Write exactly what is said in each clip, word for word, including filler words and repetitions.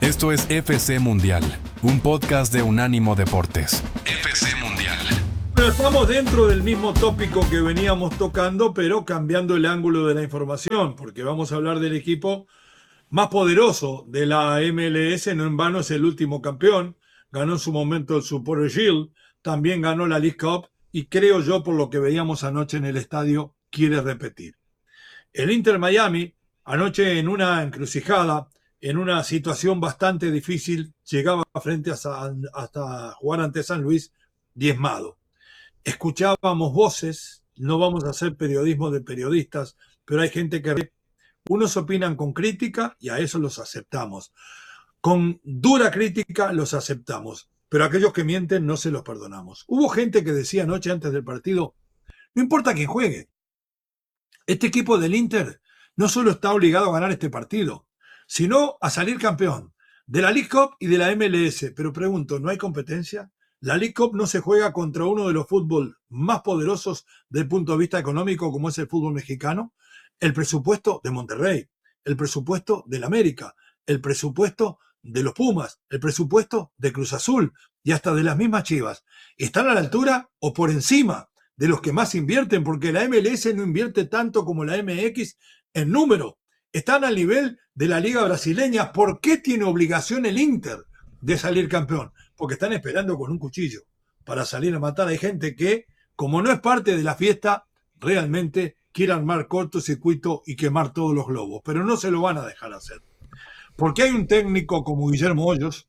Esto es F C Mundial, un podcast de Unánimo Deportes. F C Mundial. Bueno, estamos dentro del mismo tópico que veníamos tocando, pero cambiando el ángulo de la información, porque vamos a hablar del equipo más poderoso de la M L S. No en vano es el último campeón, ganó en su momento el Supporter Shield, también ganó la League Cup y creo yo, por lo que veíamos anoche en el estadio, quiere repetir. El Inter Miami, anoche en una encrucijada, en una situación bastante difícil, llegaba frente hasta, hasta jugar ante San Luis diezmado. Escuchábamos voces, no vamos a hacer periodismo de periodistas, pero hay gente que unos opinan con crítica y a eso los aceptamos. Con dura crítica los aceptamos, pero aquellos que mienten no se los perdonamos. Hubo gente que decía anoche antes del partido, no importa quién juegue, este equipo del Inter no solo está obligado a ganar este partido, sino a salir campeón de la League Cup y de la M L S. Pero pregunto, ¿no hay competencia? La League Cup no se juega contra uno de los fútbol más poderosos desde el punto de vista económico como es el fútbol mexicano. El presupuesto de Monterrey, el presupuesto del América, el presupuesto de los Pumas, el presupuesto de Cruz Azul y hasta de las mismas Chivas. ¿Están a la altura o por encima de los que más invierten? Porque la M L S no invierte tanto como la M X en número. Están al nivel de la Liga Brasileña. ¿Por qué tiene obligación el Inter de salir campeón? Porque están esperando con un cuchillo para salir a matar. Hay gente que, como no es parte de la fiesta, realmente quiere armar cortocircuito y quemar todos los globos, pero no se lo van a dejar hacer. Porque hay un técnico como Guillermo Hoyos,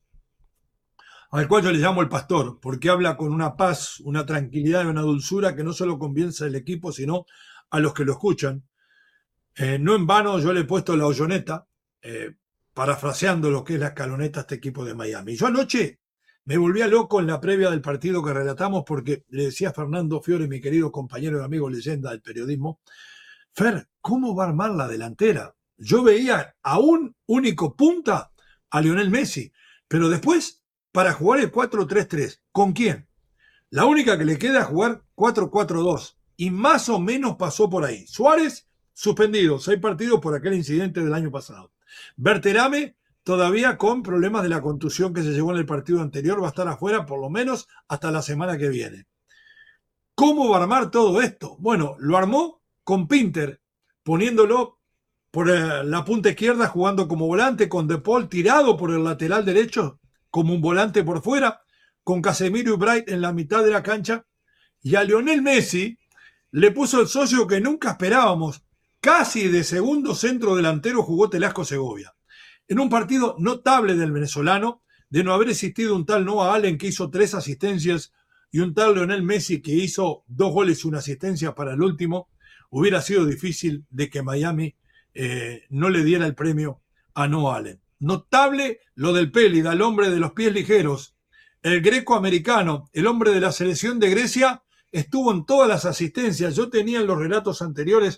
al cual yo le llamo el pastor, porque habla con una paz, una tranquilidad y una dulzura que no solo convence al equipo, sino a los que lo escuchan. Eh, no en vano yo le he puesto la hoyoneta, eh, parafraseando lo que es la escaloneta a este equipo de Miami. Yo anoche me volvía loco en la previa del partido que relatamos porque le decía a Fernando Fiore, mi querido compañero y amigo leyenda del periodismo, Fer, ¿cómo va a armar la delantera? Yo veía a un único punta, a Lionel Messi, pero después, para jugar el cuatro tres tres, ¿con quién? La única que le queda es jugar cuatro cuatro dos, y más o menos pasó por ahí. Suárez, suspendido, seis partidos por aquel incidente del año pasado. Berterame, todavía con problemas de la contusión que se llevó en el partido anterior, va a estar afuera por lo menos hasta la semana que viene. ¿Cómo va a armar todo esto? Bueno, lo armó con Pinter, poniéndolo por la punta izquierda, jugando como volante, con De Paul tirado por el lateral derecho, como un volante por fuera, con Casemiro y Bright en la mitad de la cancha, y a Lionel Messi le puso el socio que nunca esperábamos, casi de segundo centro delantero jugó Telasco Segovia. En un partido notable del venezolano, de no haber existido un tal Noah Allen que hizo tres asistencias y un tal Lionel Messi que hizo dos goles y una asistencia para el último, hubiera sido difícil de que Miami eh, no le diera el premio a Noah Allen. Notable lo del Pélida, el hombre de los pies ligeros, el greco-americano, el hombre de la selección de Grecia, estuvo en todas las asistencias. Yo tenía en los relatos anteriores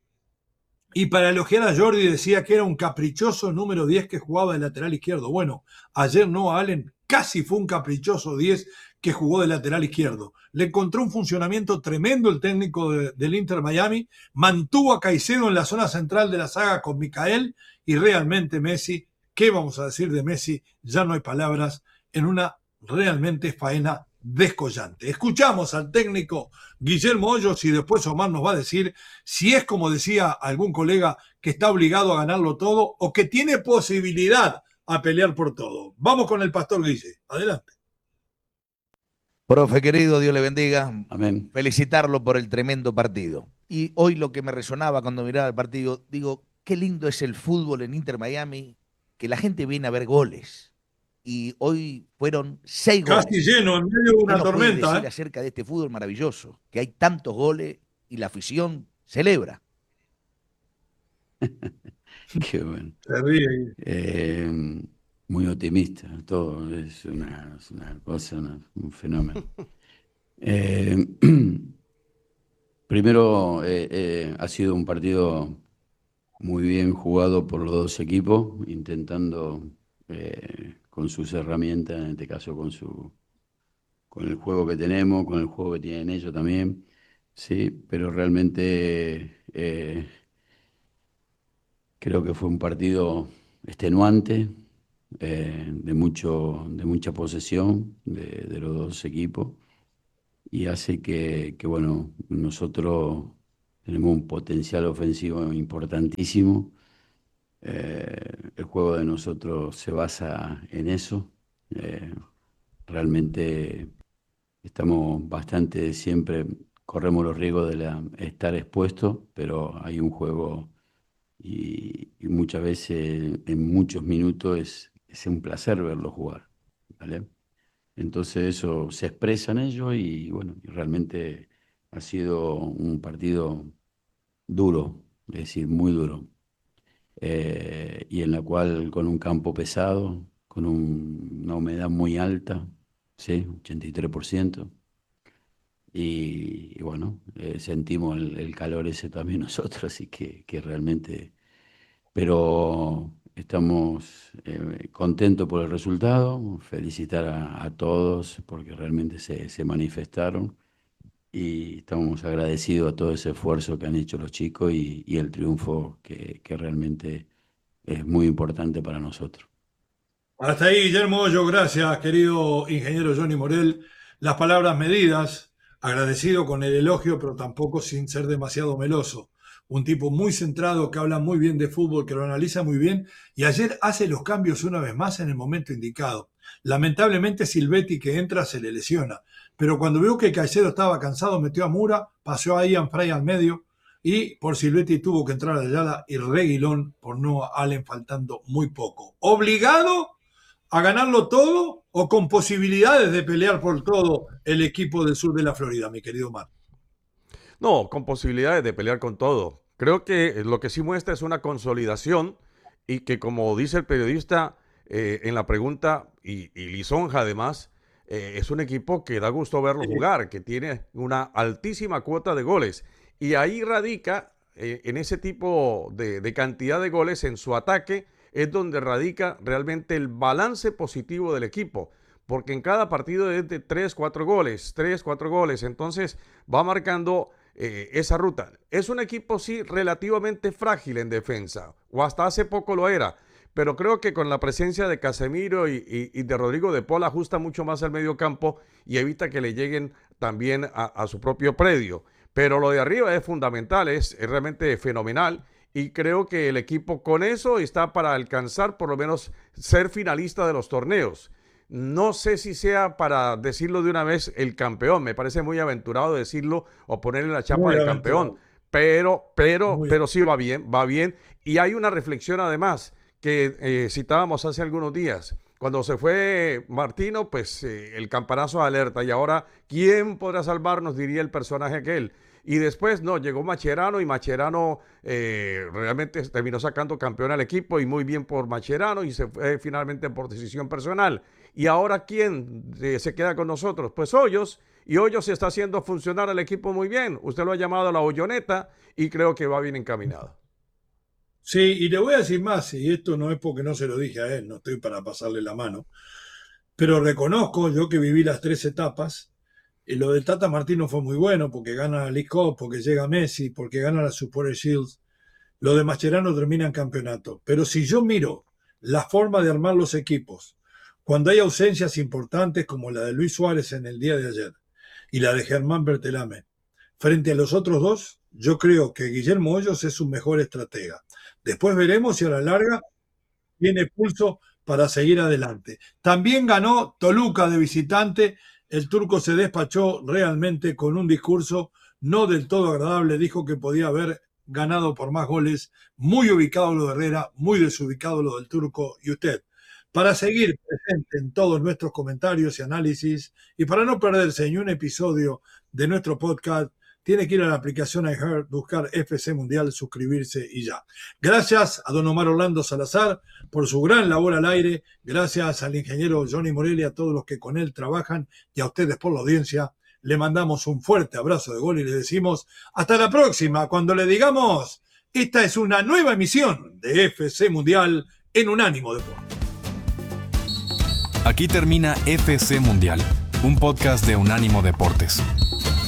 y para elogiar a Jordi decía que era un caprichoso número diez que jugaba de lateral izquierdo. Bueno, ayer Noah Allen casi fue un caprichoso diez que jugó de lateral izquierdo. Le encontró un funcionamiento tremendo el técnico de, del Inter Miami, mantuvo a Caicedo en la zona central de la saga con Micael y realmente Messi, ¿qué vamos a decir de Messi? Ya no hay palabras, en una realmente faena descollante. Escuchamos al técnico Guillermo Hoyos y después Omar nos va a decir si es como decía algún colega que está obligado a ganarlo todo o que tiene posibilidad a pelear por todo. Vamos con el pastor Guille. Adelante. Profe querido, Dios le bendiga. Amén. Felicitarlo por el tremendo partido. Y hoy lo que me resonaba cuando miraba el partido, digo, qué lindo es el fútbol en Inter Miami, que la gente viene a ver goles. Y hoy fueron seis goles. Casi lleno, en medio de una ¿Qué nos puede tormenta. decir ¿eh? acerca de este fútbol maravilloso? Que hay tantos goles y la afición celebra. Qué bueno. Se ríe. Eh, muy optimista, todo es una, es una cosa, una- un fenómeno. Eh, primero, eh, eh, ha sido un partido muy bien jugado por los dos equipos, intentando eh, con sus herramientas, en este caso con su, con el juego que tenemos, con el juego que tienen ellos también, sí, pero realmente eh, creo que fue un partido extenuante, eh, de, mucho, de mucha posesión de, de los dos equipos, y hace que, que, bueno, nosotros tenemos un potencial ofensivo importantísimo. Eh, el juego de nosotros se basa en eso. Eh, realmente estamos bastante, siempre corremos los riesgos de la- estar expuestos, pero hay un juego y, y muchas veces, en muchos minutos, es, es un placer verlo jugar, ¿vale? Entonces eso se expresa en ellos y bueno, y realmente ha sido un partido duro, es decir, muy duro, eh, y en la cual con un campo pesado, con un- una humedad muy alta, ¿sí? ochenta y tres por ciento. Y, y bueno, eh, sentimos el, el calor ese también nosotros, así que, que realmente, pero estamos eh, contentos por el resultado, felicitar a, a todos porque realmente se, se manifestaron, y estamos agradecidos a todo ese esfuerzo que han hecho los chicos y, y el triunfo que, que realmente es muy importante para nosotros. Hasta ahí, Guillermo Hoyo, gracias, querido ingeniero Johnny Morel. Las palabras medidas, agradecido con el elogio, pero tampoco sin ser demasiado meloso. Un tipo muy centrado, que habla muy bien de fútbol, que lo analiza muy bien, y ayer hace los cambios una vez más en el momento indicado. Lamentablemente Silvetti, que entra, se le lesiona, pero cuando vio que Caicedo estaba cansado, metió a Mura, pasó a Ian Fray al medio, y por Silvetti tuvo que entrar a Ayala y Reguilón por no Allen, faltando muy poco. ¿Obligado a ganarlo todo o con posibilidades de pelear por todo el equipo del sur de la Florida, mi querido Mar? No, con posibilidades de pelear con todo. Creo que lo que sí muestra es una consolidación y que, como dice el periodista eh, en la pregunta, y, y Lisonja además, eh, es un equipo que da gusto verlo jugar, que tiene una altísima cuota de goles. Y ahí radica, eh, en ese tipo de, de cantidad de goles en su ataque, es donde radica realmente el balance positivo del equipo. Porque en cada partido es de tres, cuatro goles, tres, cuatro goles. Entonces va marcando eh, esa ruta. Es un equipo, sí, relativamente frágil en defensa, o hasta hace poco lo era, pero creo que con la presencia de Casemiro y, y, y de Rodrigo de Paul ajusta mucho más al medio campo y evita que le lleguen también a, a su propio predio. Pero lo de arriba es fundamental, es, es realmente fenomenal, y creo que el equipo con eso está para alcanzar por lo menos ser finalista de los torneos. No sé si sea, para decirlo de una vez, el campeón. Me parece muy aventurado decirlo o ponerle la chapa Muy de aventurado. campeón. Pero, pero, Muy pero sí va bien, va bien. Y hay una reflexión además que eh, citábamos hace algunos días. Cuando se fue Martino, pues eh, el campanazo de alerta. Y ahora, ¿quién podrá salvarnos? Diría el personaje aquel. Y después, no, llegó Mascherano y Mascherano eh, realmente terminó sacando campeón al equipo, y muy bien por Mascherano, y se fue finalmente por decisión personal. Y ahora, ¿quién eh, se queda con nosotros? Pues Hoyos, y Hoyos está haciendo funcionar al equipo muy bien. Usted lo ha llamado la Hoyoneta y creo que va bien encaminado. Sí, y le voy a decir más, y esto no es porque no se lo dije a él, no estoy para pasarle la mano, pero reconozco, yo que viví las tres etapas, y lo del Tata Martino fue muy bueno, porque gana la League Cup, porque llega Messi, porque gana la Supporter Shields. Lo de Mascherano termina en campeonato. Pero si yo miro la forma de armar los equipos, cuando hay ausencias importantes como la de Luis Suárez en el día de ayer y la de Germán Bertelame, frente a los otros dos, yo creo que Guillermo Hoyos es un mejor estratega. Después veremos si a la larga tiene pulso para seguir adelante. También ganó Toluca de visitante. El turco se despachó realmente con un discurso no del todo agradable. Dijo que podía haber ganado por más goles. Muy ubicado lo de Herrera, muy desubicado lo del turco. Y usted, para seguir presente en todos nuestros comentarios y análisis, y para no perderse ni un episodio de nuestro podcast, tiene que ir a la aplicación iHeart, buscar F C Mundial, suscribirse y ya. Gracias a don Omar Orlando Salazar por su gran labor al aire. Gracias al ingeniero Johnny Morel y a todos los que con él trabajan, y a ustedes por la audiencia. Le mandamos un fuerte abrazo de gol y le decimos hasta la próxima, cuando le digamos, esta es una nueva emisión de F C Mundial en Unánimo Deportes. Aquí termina F C Mundial, un podcast de Unánimo Deportes.